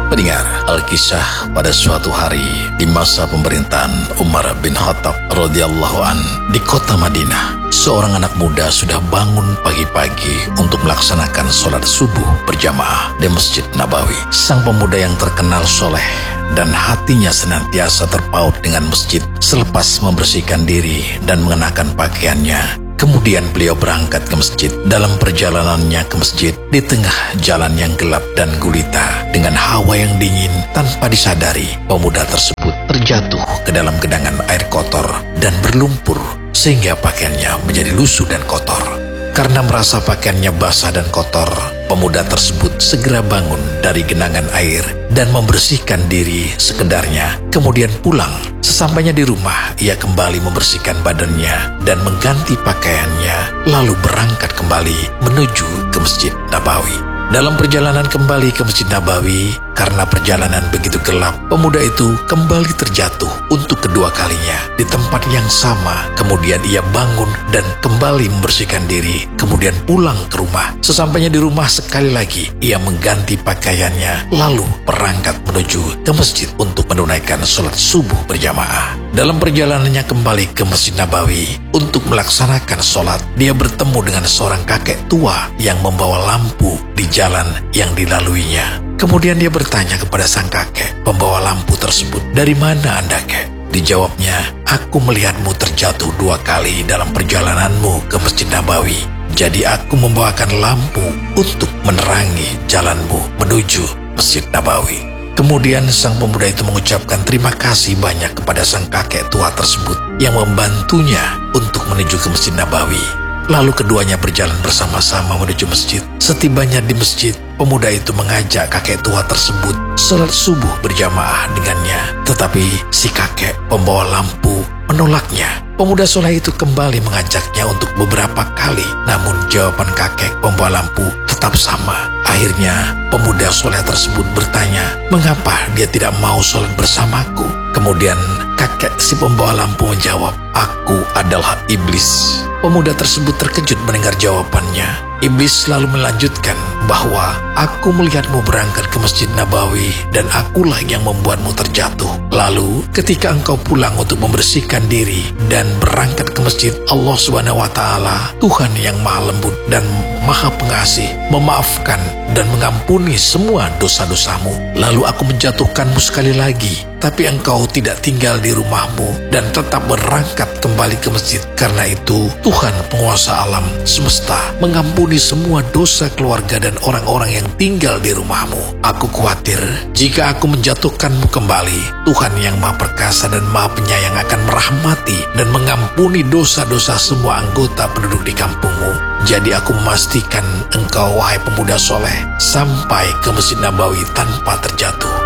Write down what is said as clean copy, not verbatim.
Pendengar, Al-Kisah pada suatu hari di masa pemerintahan Umar bin Khattab radhiyallahu an di kota Madinah, seorang anak muda sudah bangun pagi-pagi untuk melaksanakan sholat subuh berjamaah di Masjid Nabawi. Sang pemuda yang terkenal soleh dan hatinya senantiasa terpaut dengan masjid selepas membersihkan diri dan mengenakan pakaiannya. Kemudian beliau berangkat ke masjid. Dalam perjalanannya ke masjid, di tengah jalan yang gelap dan gulita dengan hawa yang dingin, tanpa disadari, pemuda tersebut terjatuh ke dalam genangan air kotor dan berlumpur sehingga pakaiannya menjadi lusuh dan kotor. Karena merasa pakaiannya basah dan kotor, pemuda tersebut segera bangun dari genangan air dan membersihkan diri sekedarnya, kemudian pulang. Sesampainya di rumah, ia kembali membersihkan badannya dan mengganti pakaiannya, lalu berangkat kembali menuju ke Masjid Nabawi. Dalam perjalanan kembali ke Masjid Nabawi, karena perjalanan begitu gelap, pemuda itu kembali terjatuh untuk kedua kalinya di tempat yang sama. Kemudian ia bangun dan kembali membersihkan diri, kemudian pulang ke rumah. Sesampainya di rumah, sekali lagi ia mengganti pakaiannya, lalu berangkat menuju ke masjid untuk menunaikan sholat subuh berjamaah. Dalam perjalanannya kembali ke Masjid Nabawi untuk melaksanakan sholat, dia bertemu dengan seorang kakek tua yang membawa lampu di jalan yang dilaluinya. Kemudian dia bertanya kepada sang kakek pembawa lampu tersebut, "Dari mana Anda, kek?" Dijawabnya, "Aku melihatmu terjatuh 2 kali dalam perjalananmu ke Masjid Nabawi. Jadi aku membawakan lampu untuk menerangi jalanmu menuju Masjid Nabawi." Kemudian sang pemuda itu mengucapkan terima kasih banyak kepada sang kakek tua tersebut yang membantunya untuk menuju ke Masjid Nabawi. Lalu keduanya berjalan bersama-sama menuju masjid. Setibanya di masjid, pemuda itu mengajak kakek tua tersebut sholat subuh berjamaah dengannya. Tetapi si kakek pembawa lampu menolaknya. Pemuda soleh itu kembali mengajaknya untuk beberapa kali, namun jawaban kakek pembawa lampu tetap sama. Akhirnya pemuda soleh tersebut bertanya, mengapa dia tidak mau sholat bersamaku? Kemudian kakek si pembawa lampu menjawab, "Aku adalah iblis." Pemuda tersebut terkejut mendengar jawabannya. Iblis lalu melanjutkan bahwa, "Aku melihatmu berangkat ke Masjid Nabawi dan akulah yang membuatmu terjatuh. Lalu ketika engkau pulang untuk membersihkan diri dan berangkat ke masjid, Allah SWT, Tuhan yang maha lembut dan maha pengasih, memaafkan dan mengampuni semua dosa-dosamu. Lalu aku menjatuhkanmu sekali lagi, tapi engkau tidak tinggal di rumahmu dan tetap berangkat kembali ke masjid. Karena itu Tuhan penguasa alam semesta mengampuni semua dosa keluarga dan orang-orang yang tinggal di rumahmu. Aku khawatir jika aku menjatuhkanmu kembali, Tuhan yang maha perkasa dan maha penyayang akan merahmati dan mengampuni dosa-dosa semua anggota penduduk di kampungmu. Jadi aku memastikan engkau, wahai pemuda soleh, sampai ke Masjid Nabawi tanpa terjatuh."